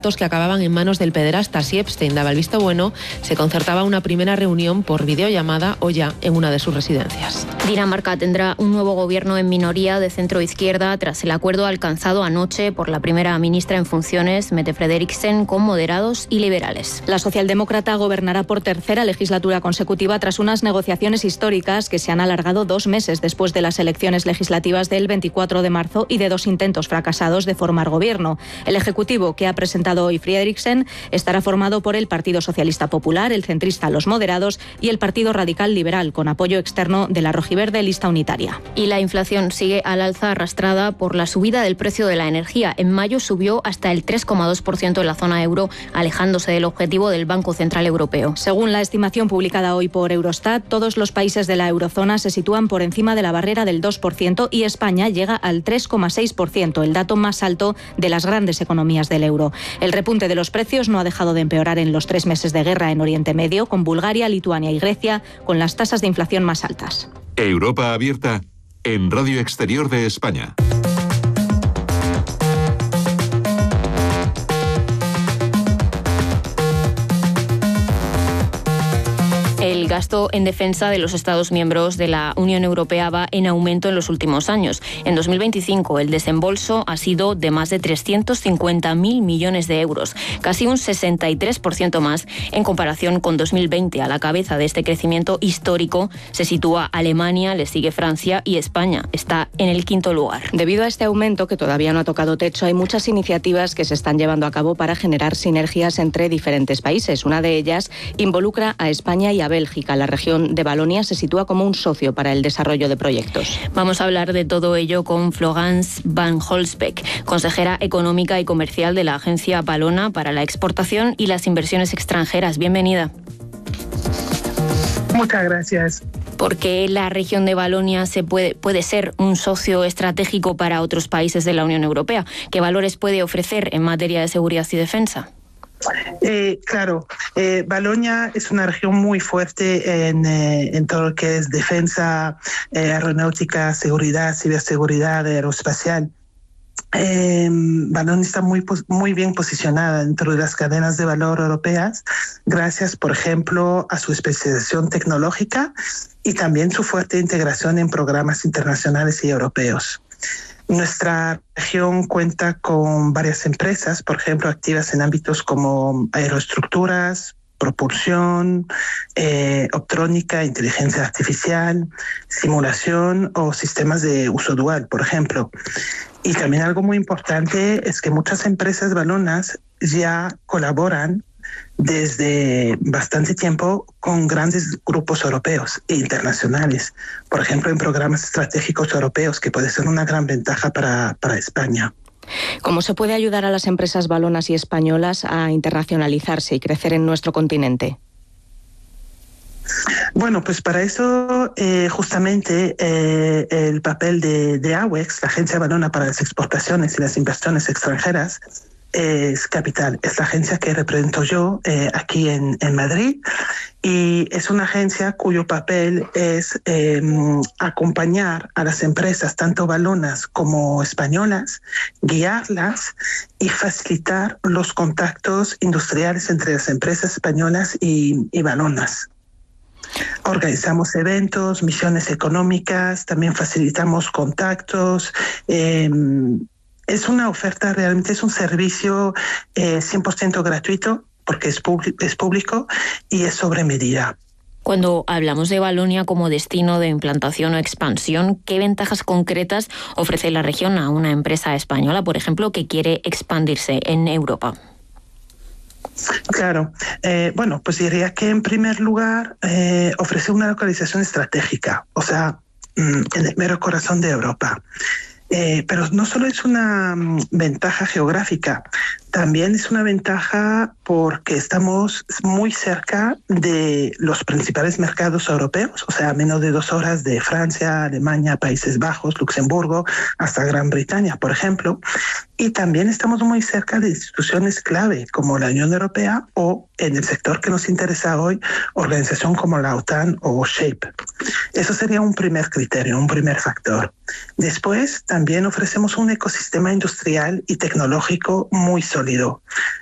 que acababan en manos del pederasta. Si Epstein daba el visto bueno, se concertaba una primera reunión por videollamada o ya en una de sus residencias. Dinamarca tendrá un nuevo gobierno en minoría de centro-izquierda tras el acuerdo alcanzado anoche por la primera ministra en funciones, Mette Frederiksen, con moderados y liberales. La socialdemócrata gobernará por tercera legislatura consecutiva tras unas negociaciones históricas que se han alargado 2 meses después de las elecciones legislativas del 24 de marzo y de 2 intentos fracasados de formar gobierno. El ejecutivo que ha presentado hoy Frederiksen estará formado por el Partido Socialista Popular, el centrista Los Moderados y el Partido Radical Liberal, con apoyo externo de la rojiverde Lista Unitaria. Y la inflación sigue al alza, arrastrada por la subida del precio de la energía. En mayo subió hasta el 3,2% en la zona euro, alejándose del objetivo del Banco Central Europeo. Según la estimación publicada hoy por Eurostat, todos los países de la eurozona se sitúan por encima de la barrera del 2% y España llega al 3,6%, el dato más alto de las grandes economías del euro. El repunte de los precios no ha dejado de empeorar en los 3 meses de guerra en Oriente Medio, con Bulgaria, Lituania y Grecia con las tasas de inflación más altas. Europa abierta en Radio Exterior de España. El gasto en defensa de los Estados miembros de la Unión Europea va en aumento en los últimos años. En 2025 el desembolso ha sido de más de 350.000 millones de euros, casi un 63% más en comparación con 2020. A la cabeza de este crecimiento histórico se sitúa Alemania, le sigue Francia y España está en el 5º lugar. Debido a este aumento, que todavía no ha tocado techo, hay muchas iniciativas que se están llevando a cabo para generar sinergias entre diferentes países. Una de ellas involucra a España y a Bélgica. La región de Valonia se sitúa como un socio para el desarrollo de proyectos. Vamos a hablar de todo ello con Florence Van Holsbeek, consejera económica y comercial de la agencia Valona para la exportación y las inversiones extranjeras. Bienvenida. Muchas gracias. ¿Por qué la región de Valonia puede ser un socio estratégico para otros países de la Unión Europea? ¿Qué valores puede ofrecer en materia de seguridad y defensa? Claro, Valonia es una región muy fuerte en todo lo que es defensa, aeronáutica, seguridad, ciberseguridad, aeroespacial. Valonia está muy bien posicionada dentro de las cadenas de valor europeas, gracias, por ejemplo, a su especialización tecnológica y también su fuerte integración en programas internacionales y europeos. Nuestra región cuenta con varias empresas, por ejemplo, activas en ámbitos como aeroestructuras, propulsión, optrónica, inteligencia artificial, simulación o sistemas de uso dual, por ejemplo. Y también algo muy importante es que muchas empresas valonas ya colaboran desde bastante tiempo con grandes grupos europeos e internacionales, por ejemplo, en programas estratégicos europeos, que puede ser una gran ventaja para España. ¿Cómo se puede ayudar a las empresas valonas y españolas a internacionalizarse y crecer en nuestro continente? Bueno, pues para eso justamente el papel de AWEX, la Agencia Valona para las Exportaciones y las Inversiones Extranjeras, es capital. Es la agencia que represento yo aquí en Madrid, y es una agencia cuyo papel es acompañar a las empresas, tanto valonas como españolas, guiarlas y facilitar los contactos industriales entre las empresas españolas y valonas. Organizamos eventos, misiones económicas, también facilitamos contactos. Es una oferta, realmente es un servicio 100% gratuito, porque es público y es sobre medida. Cuando hablamos de Valonia como destino de implantación o expansión, ¿qué ventajas concretas ofrece la región a una empresa española, por ejemplo, que quiere expandirse en Europa? Claro, bueno, pues diría que en primer lugar ofrece una localización estratégica, o sea, en el mero corazón de Europa. Pero no solo es una ventaja geográfica, también es una ventaja porque estamos muy cerca de los principales mercados europeos, o sea, a menos de 2 horas de Francia, Alemania, Países Bajos, Luxemburgo, hasta Gran Bretaña, por ejemplo. Y también estamos muy cerca de instituciones clave como la Unión Europea o, en el sector que nos interesa hoy, organización como la OTAN o SHAPE. Eso sería un primer criterio, un primer factor. Después, también ofrecemos un ecosistema industrial y tecnológico muy sólido.